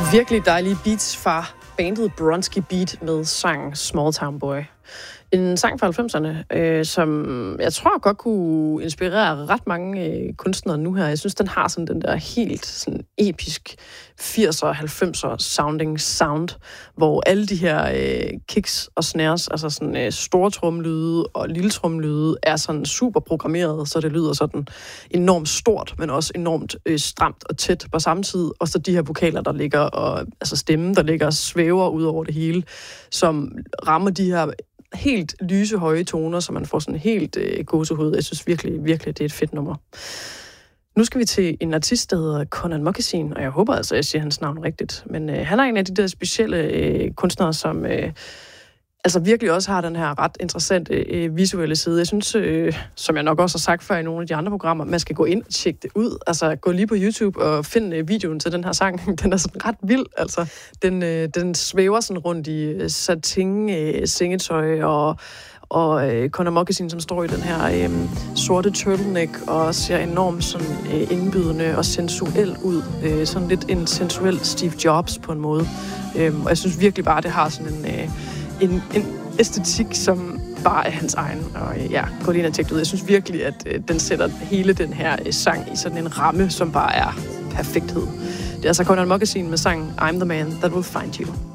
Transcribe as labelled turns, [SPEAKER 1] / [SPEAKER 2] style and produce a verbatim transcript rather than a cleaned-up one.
[SPEAKER 1] Virkelig dejlige beats fra bandet Bronski Beat med sangen Small Town Boy. En sang fra halvfemserne, øh, som jeg tror godt kunne inspirere ret mange øh, kunstnere nu her. Jeg synes, den har sådan den der helt sådan episk firser, halvfemser sounding sound, hvor alle de her øh, kicks og snares, altså sådan øh, store tromlyde og lille tromlyde, er sådan super programmeret, så det lyder sådan enormt stort, men også enormt øh, stramt og tæt på samme tid. Og så de her vokaler, der ligger, og altså stemmen, der ligger og svæver ud over det hele, som rammer de her helt lyse, høje toner, så man får sådan helt øh, gåsehud. Jeg synes virkelig, virkelig, det er et fedt nummer. Nu skal vi til en artist, der hedder Conan Moccasin, og jeg håber altså, jeg siger hans navn rigtigt. Men øh, han er en af de der specielle øh, kunstnere, som øh, altså virkelig også har den her ret interessante øh, visuelle side. Jeg synes, øh, som jeg nok også har sagt før i nogle af de andre programmer, man skal gå ind og tjekke det ud. Altså gå lige på YouTube og finde øh, videoen til den her sang. Den er sådan ret vild, altså. Den, øh, den svæver sådan rundt i øh, satin, øh, sengetøj og og øh, Conan Moccasin, som står i den her øh, sorte turtleneck og ser enormt sådan øh, indbydende og sensuel ud. Øh, sådan lidt en sensuel Steve Jobs på en måde. Øh, og jeg synes virkelig bare, det har sådan en... Øh, En, en æstetik, som bare er hans egen. Og ja, gå lige ind og tjek det ud. Jeg synes virkelig, at øh, den sætter hele den her øh, sang i sådan en ramme, som bare er perfekthed. Det er altså Conan Moccasin med sangen I'm the Man That Will Find You.